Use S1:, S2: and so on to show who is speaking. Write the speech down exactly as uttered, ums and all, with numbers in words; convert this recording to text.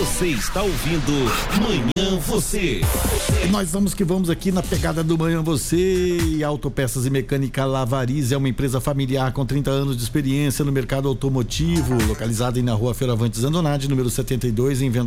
S1: Você está ouvindo Manhã Você.
S2: E nós vamos que vamos aqui na pegada do Manhã Você. E Autopeças e Mecânica Lavariz é uma empresa familiar com trinta anos de experiência no mercado automotivo, localizada na Rua Fioravante Zandonade, número setenta e dois, em Venda